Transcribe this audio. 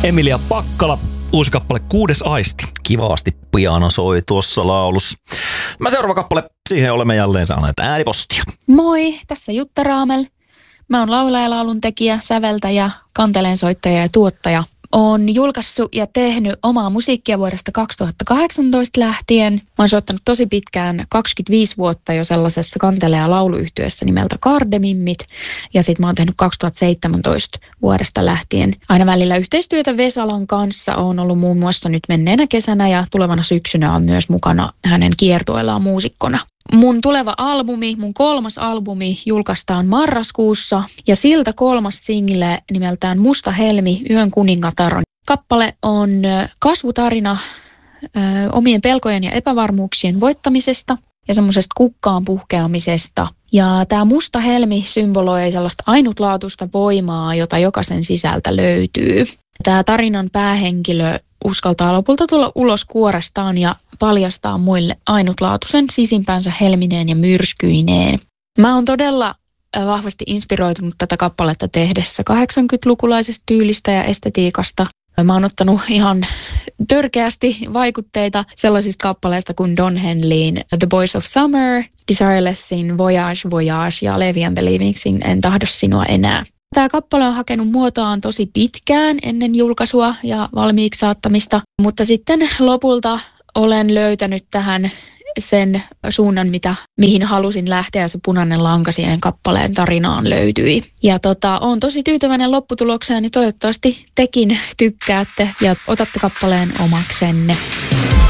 Emilia Pakkala, uusi kappale Kuudes aisti. Kivasti piano soi tuossa laulussa. Seuraava kappale, siihen olemme jälleen saaneet äänipostia. Moi, tässä Jutta Raamel. Mä oon laulaja, lauluntekijä, säveltäjä, kanteleensoittaja ja tuottaja. Oon julkaissut ja tehnyt omaa musiikkia vuodesta 2018 lähtien. Mä oon soittanut tosi pitkään, 25 vuotta jo sellaisessa kantele- ja lauluyhtyessä nimeltä Kardemimmit. Ja sit mä oon tehnyt 2017 vuodesta lähtien aina välillä yhteistyötä Vesalan kanssa. Oon ollut muun muassa nyt menneenä kesänä ja tulevana syksynä on myös mukana hänen kiertueellaan muusikkona. Mun tuleva albumi, mun 3. albumi julkaistaan marraskuussa ja siltä 3. single nimeltään Musta helmi, Yön kuningatar. Kappale on kasvutarina omien pelkojen ja epävarmuuksien voittamisesta ja semmoisesta kukkaan puhkeamisesta. Ja tämä musta helmi symboloi sellaista ainutlaatuista voimaa, jota jokaisen sisältä löytyy. Tämä tarinan päähenkilö uskaltaa lopulta tulla ulos kuorestaan ja paljastaa muille ainutlaatuisen sisimpänsä helmineen ja myrskyineen. Mä oon todella vahvasti inspiroitunut tätä kappaletta tehdessä 80-lukulaisesta tyylistä ja estetiikasta. Mä oon ottanut ihan törkeästi vaikutteita sellaisista kappaleista kuin Don Henleyn The Boys of Summer, Desirelessin Voyage Voyage ja Levi and the Leavingsin En tahdo sinua enää. Tämä kappale on hakenut muotoaan tosi pitkään ennen julkaisua ja valmiiksi saattamista, mutta sitten lopulta olen löytänyt tähän sen suunnan, mihin halusin lähteä, ja se punainen lanka siihen kappaleen tarinaan löytyi. Ja olen tosi tyytyväinen lopputulokseen, niin toivottavasti tekin tykkäätte ja otatte kappaleen omaksenne.